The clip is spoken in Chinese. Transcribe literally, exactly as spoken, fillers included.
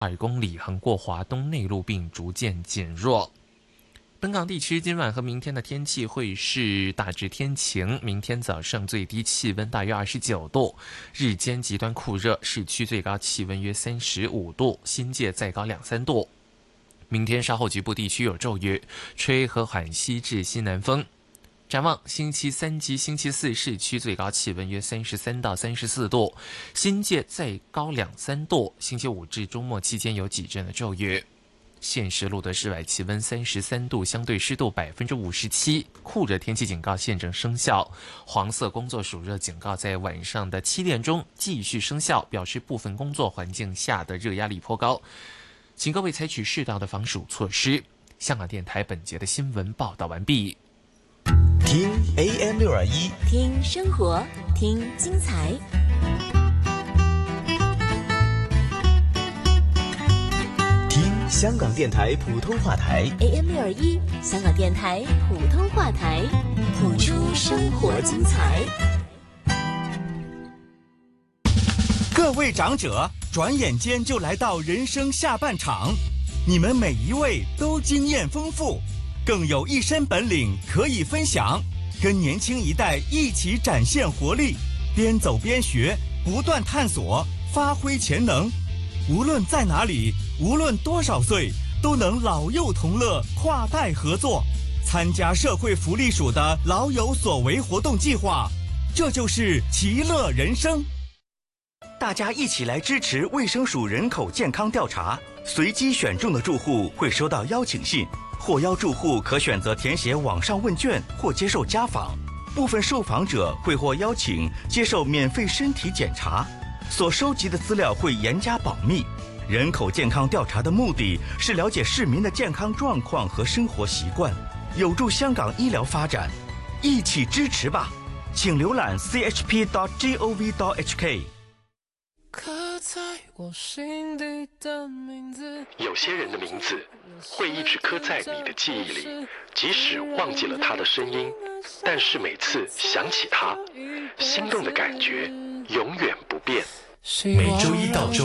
二公里，横过华东内陆并逐渐减弱。本港地区今晚和明天的天气会是大致天晴，明天早上最低气温大约二十九度，日间极端酷热，市区最高气温约三十五度，新界再高两三度。明天稍后局部地区有骤雨，吹和缓西至西南风。展望星期三及星期四，市区最高气温约三十三到三十四度，新界再高两三度。星期五至周末期间有几阵的骤雨。现时录得室外气温三十三度，相对湿度百分之五十七，酷热天气警告现正生效。黄色工作暑热警告在晚上的七点钟继续生效，表示部分工作环境下的热压力颇高，请各位采取适当的防暑措施。香港电台本节的新闻报道完毕。 听 A M 六二一， 听生活，听精彩。 香港电台普通话台 A M 六二一，香港电台普通话台，谱出生活精彩。 各位长者，转眼间就来到人生下半场，你们每一位都经验丰富，更有一身本领可以分享，跟年轻一代一起展现活力，边走边学，不断探索，发挥潜能。无论在哪里，无论多少岁，都能老幼同乐，跨代合作，参加社会福利署的老有所为活动计划，这就是其乐人生。大家一起来支持卫生署人口健康调查，随机选中的住户会收到邀请信，获邀住户可选择填写网上问卷或接受家访，部分受访者会获邀请接受免费身体检查，所收集的资料会严加保密。人口健康调查的目的是了解市民的健康状况和生活习惯，有助香港医疗发展，一起支持吧！请浏览 c h p dot gov dot h k。 刻在我心底的名字， 有些人的名字会一直刻在你的记忆里，即使忘记了他的声音，但是每次想起他，心动的感觉永远不变。 每周一到周